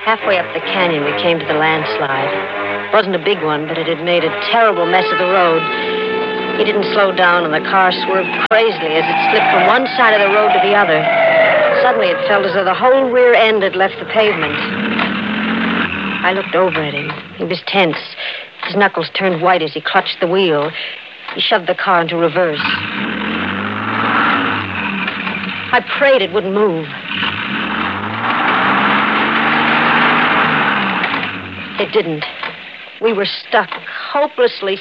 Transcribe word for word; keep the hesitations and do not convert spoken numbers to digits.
Halfway up the canyon, we came to the landslide. It wasn't a big one, but it had made a terrible mess of the road. He didn't slow down, and the car swerved crazily as it slipped from one side of the road to the other. Suddenly, it felt as though the whole rear end had left the pavement. I looked over at him. He was tense. His knuckles turned white as he clutched the wheel. He shoved the car into reverse. I prayed it wouldn't move. It didn't. We were stuck, hopelessly